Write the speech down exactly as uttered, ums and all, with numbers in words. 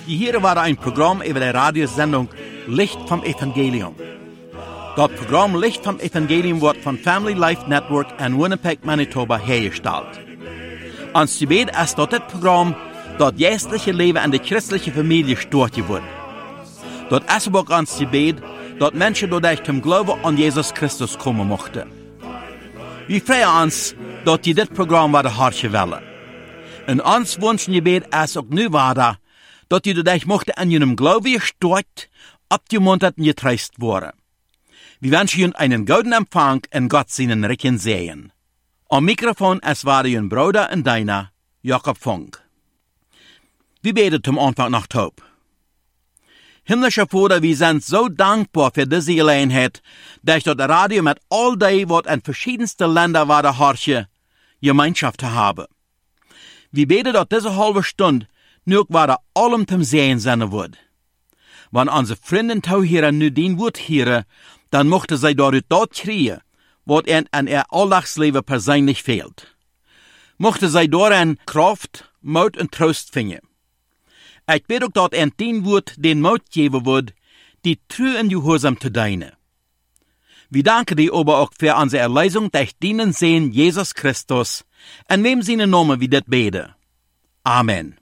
Hier war ein Programm über die Radiosendung Licht vom Evangelium. Das Programm Licht vom Evangelium wird von Family Life Network in Winnipeg, Manitoba hergestellt. Ons gebed ist, dass das Programm das geistliche Leben in der christlichen Familie stärken wird. Das ist auch ons gebed, dass Menschen dadurch zum Glauben an Jesus Christus kommen mochten. Wir freuen uns, dass die das Programm werden hartje willen. Und ons wünschen gebed ist auch nu weiter, dat die dadurch mochte an jenem Glaube gestärkt, abgemuntert und getröst worden. Wir wünschen Ihnen einen guten Empfang in Gott seinen Recken sehen. Am Mikrofon es war Ihr Bruder und deiner, Jakob Funk. Wir beten zum Anfang nach Taub. Himmlischer Vater, wir sind so dankbar für diese Gelegenheit, dass das Radio mit all dem, was in verschiedensten Ländern war, der Harche, Gemeinschaft zu haben. Wir beten, dass diese halbe Stunde nu war da allem zum Sehen sein wird. Wenn unsere Freunde Tauhierer nu den Wort hören, dann mochte sie dort dort kriegen, was ihnen an ihr Alltagsleben persönlich fehlt. Mochte sie darin Kraft, Mut und Trost finden. Ich bete auch, dass ihnen den Wort den Mut geben wird, die treu und gehorsam zu dienen. Wir danken dir aber auch für unsere Erlösung durch den Sehen Jesus Christus, in wem seinen Namen wir das beten. Amen.